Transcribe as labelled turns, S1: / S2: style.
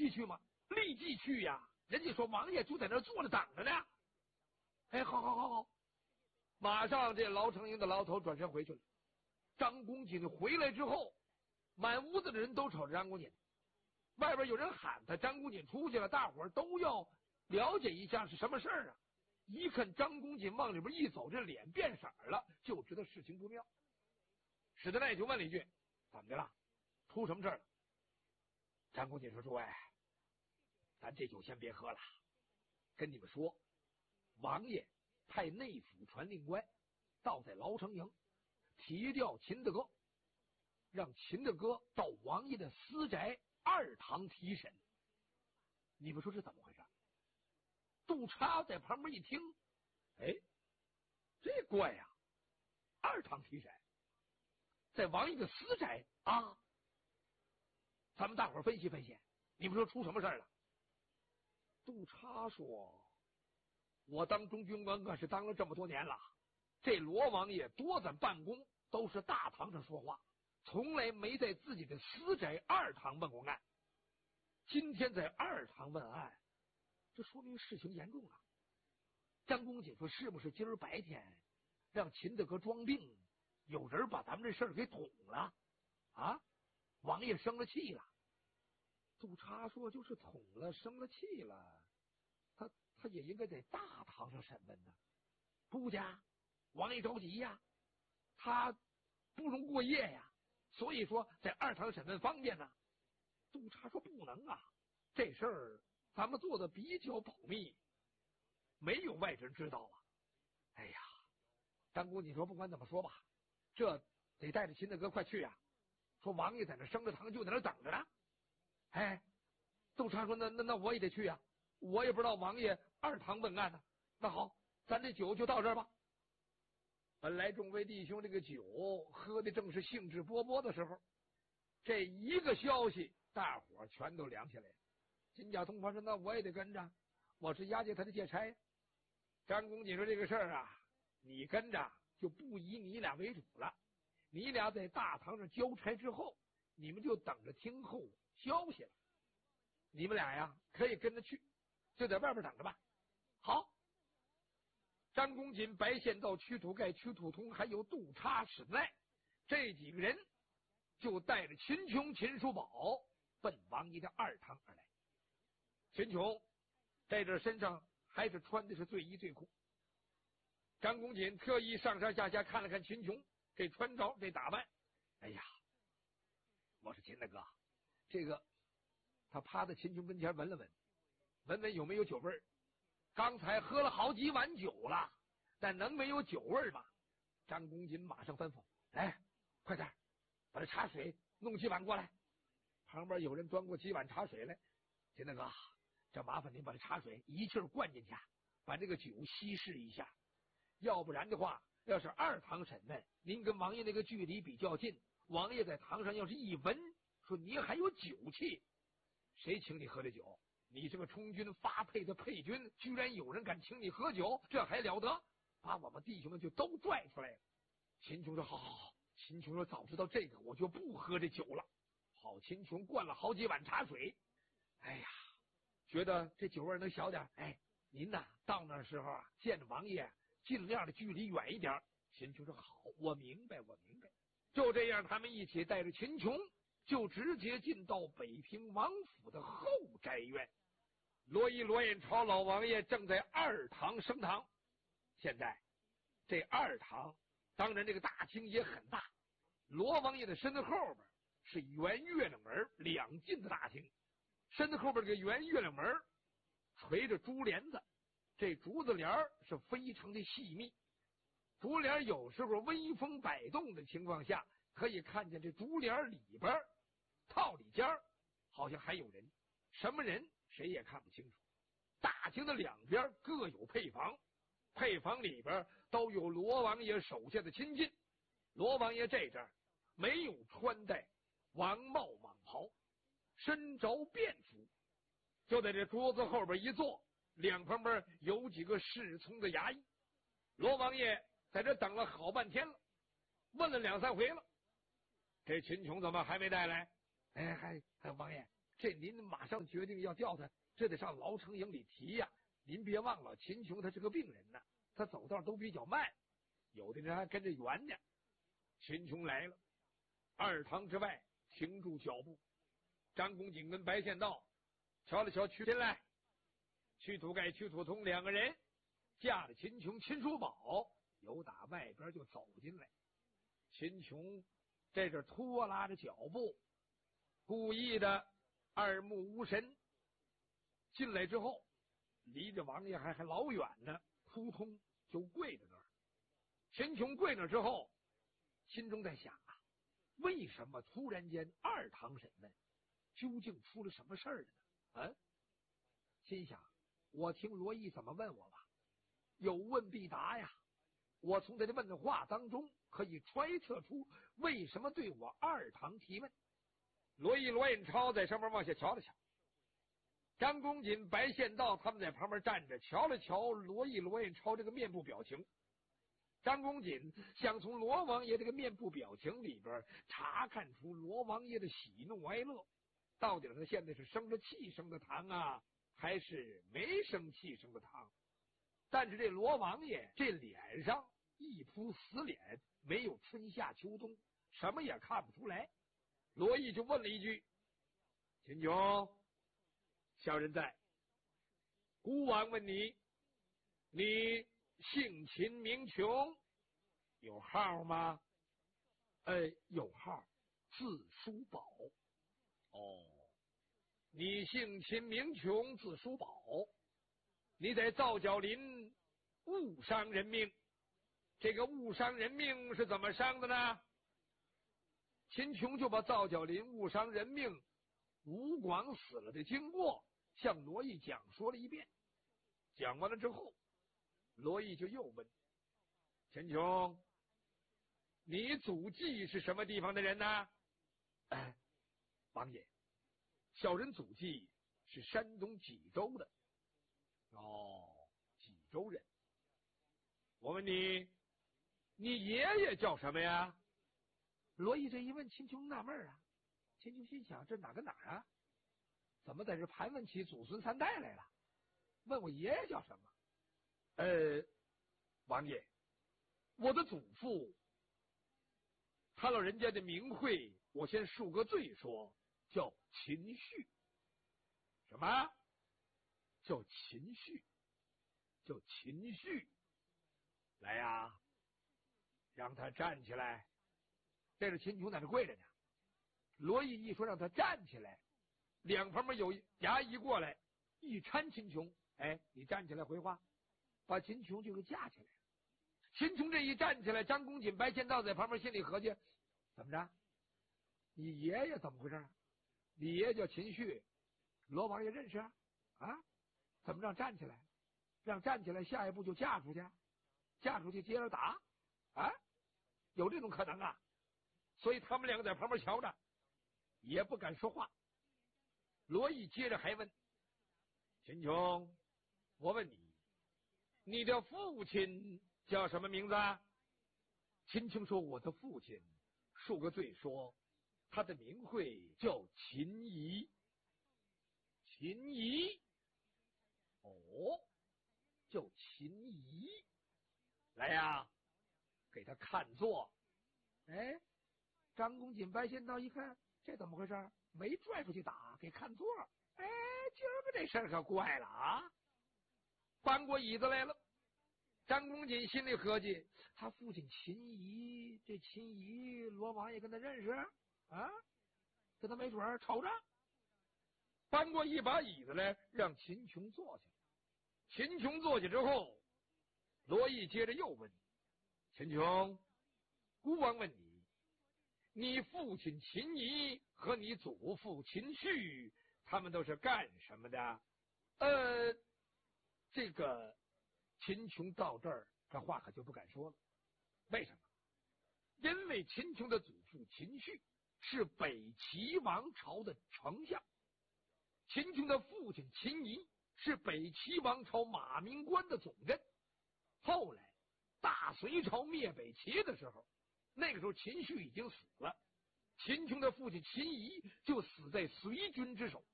S1: 即去吗？立即去呀！人家说王爷就在那儿坐着等着呢。哎，好，马上这牢城营的牢头转身回去了。张公瑾回来之后，满屋子的人都瞅着张公瑾，外边有人喊他，张公瑾出去了，大伙儿都要了解一下是什么事儿啊。一看张公瑾往里边一走，这脸变色了，就知道事情不妙。史德奈就问了一句：“怎么的了？出什么事了？”张公瑾说：“诸位，咱这酒先别喝了，跟你们说，王爷派内府传令官到在牢城营提调秦德哥，让秦德哥到王爷的私宅二堂提审。”你们说是怎么回事？杜叉在旁边一听，哎，这怪呀，二堂提审，在王爷的私宅啊！咱们大伙儿分析分析，你们说出什么事了？杜叉说：“我当中军官可是当了这么多年了，这罗王爷多在办公都是大堂上说话，从来没在自己的私宅二堂问过案。今天在二堂问案，这说明事情严重了。”张公瑾说：“是不是今儿白天让秦大哥装病，有人把咱们这事儿给捅了啊？王爷生了气了。”杜叉说：“就是捅了，生了气了，他也应该在大堂上审问呢。不家，王爷着急呀，他不容过夜呀，所以说在二堂审问方便呢。”杜叉说：“不能啊，这事儿咱们做的比较保密，没有外人知道啊。”哎呀，张公瑾说：“不管怎么说吧，这得带着秦大哥快去啊。说王爷在那升着堂，就在那等着呢。”哎，杜叉说：“那我也得去啊，我也不知道王爷二堂问案呢。那好，咱这酒就到这儿吧。”本来众位弟兄这个酒喝的正是兴致勃勃的时候，这一个消息，大伙全都凉下来了。金甲通话说：“那我也得跟着，我是押解他的借差。”张公瑾说：“这个事儿啊，你跟着就不以你俩为主了，你俩在大堂上交差之后，你们就等着听候消息了。你们俩呀，可以跟着去，就在外边等着吧。”好，张公瑾、白献道、屈土盖、屈土通还有杜叉、史奈这几个人，就带着秦琼、秦叔宝奔王爷的二堂而来。秦琼在这身上还是穿的是最衣最裤。张公瑾特意上上下下看了看秦琼这穿着这打扮，哎呀，我说秦大哥，这个他趴在秦琼跟前闻了闻，闻闻有没有酒味儿。刚才喝了好几碗酒了，但能没有酒味吗？张公瑾马上吩咐：“来，快点把这茶水弄几碗过来。”旁边有人端过几碗茶水来。秦大哥，这麻烦您把这茶水一气儿灌进去，把这个酒稀释一下，要不然的话，要是二堂审问，您跟王爷那个距离比较近，王爷在堂上要是一闻说你还有酒气，谁请你喝的酒？你这个充军发配的配军，居然有人敢请你喝酒，这还了得？把我们弟兄们就都拽出来了。秦琼说：“好。”秦琼说：“早知道这个，我就不喝这酒了。”好，秦琼灌了好几碗茶水。哎呀，觉得这酒味能小点。哎，您呐，到那时候啊，见着王爷尽量的距离远一点。秦琼说：“好，我明白。”就这样，他们一起带着秦琼，就直接进到北平王府的后宅院。罗衣罗眼朝老王爷正在二堂升堂。现在这二堂当然这个大厅也很大，罗王爷的身后边是圆月亮门两进的大厅，身后边这个圆月亮门垂着珠帘子，这竹子帘是非常的细密，竹帘有时候微风摆动的情况下，可以看见这竹帘里边套里间好像还有人，什么人谁也看不清楚。大厅的两边各有配房，配房里边都有罗王爷手下的亲近。罗王爷这阵没有穿戴王帽蟒袍，身着便服，就在这桌子后边一坐，两旁边有几个侍从的衙役。罗王爷在这等了好半天了，问了两三回了，这秦琼怎么还没带来？哎，王爷， 这您马上决定要调他，这得上牢城营里提呀。您别忘了，秦琼他是个病人呢，他走道都比较慢，有的人还跟着圆呢。秦琼来了，二堂之外停住脚步。张公瑾跟白献道瞧了瞧屈进来，屈土盖、屈土通两个人架着秦琼、秦叔宝，由打外边就走进来。秦琼在这拖拉着脚步，故意的二目无神。进来之后，离着王爷还老远呢，扑通就跪在那儿。秦琼跪那之后，心中在想啊，为什么突然间二堂审问，究竟出了什么事儿了呢？心想，我听罗毅怎么问我吧，有问必答呀。我从他的问话当中可以揣测出为什么对我二堂提问。罗毅、罗彦超在上面往下瞧了瞧，张公瑾、白献道他们在旁边站着，瞧了瞧罗毅、罗彦超这个面部表情。张公瑾想从罗王爷这个面部表情里边查看出罗王爷的喜怒哀乐，到底他现在是生着气生的糖啊，还是没生气生的糖？但是这罗王爷这脸上一扑死脸，没有春夏秋冬，什么也看不出来。罗毅就问了一句：“秦琼，小人在。孤王问你，你姓秦名琼，有号吗？”“有号，字叔宝。”“你姓秦名琼，字叔宝，你在皂角林误伤人命，这个误伤人命是怎么伤的呢？”秦琼就把皂角林误伤人命、吴广死了的经过向罗毅讲说了一遍。讲完了之后，罗毅就又问：“秦琼，你祖籍是什么地方的人呢？”“王爷，小人祖籍是山东济州的。”“济州人。我问你，你爷爷叫什么呀？”罗毅这一问，秦琼纳闷啊。秦琼心想，这哪跟哪儿啊？怎么在这盘问起祖孙三代来了？问我爷爷叫什么？王爷，我的祖父，他老人家的名讳，我先恕个罪说，叫秦旭。”“什么？叫秦旭？叫秦旭？来呀，让他站起来。”这是秦琼在那跪着呢。罗毅一说让他站起来，两旁边有衙役过来，一搀秦琼：“你站起来回话。”把秦琼就给架起来。秦琼这一站起来，张公瑾、白献道在旁边心里合计：怎么着？你爷爷怎么回事？你爷爷叫秦旭，罗王爷认识啊？怎么让站起来？让站起来，下一步就嫁出去，嫁出去接着打有这种可能啊？所以他们两个在旁边瞧着，也不敢说话。罗毅接着还问：“秦琼，我问你，你的父亲叫什么名字？”秦琼说：“我的父亲，恕个罪说，他的名讳叫秦仪。”“秦仪？叫秦仪。来呀，给他看座。”张公瑾、白献道一看，这怎么回事？没拽出去打，给看座。今儿个这事儿可怪了啊！搬过椅子来了。张公瑾心里合计，他父亲秦仪，这秦仪罗王爷跟他认识跟他没准儿瞅着。搬过一把椅子来，让秦琼坐下。秦琼坐下之后，罗毅接着又问：“秦琼，孤王问你，你父亲秦仪和你祖父秦旭，他们都是干什么的？”这个秦琼到这儿，这话可就不敢说了。为什么？因为秦琼的祖父秦旭是北齐王朝的丞相，秦琼的父亲秦仪是北齐王朝马鸣关的总镇。后来大隋朝灭北齐的时候，那个时候秦旭已经死了，秦琼的父亲秦仪就死在隋军之手。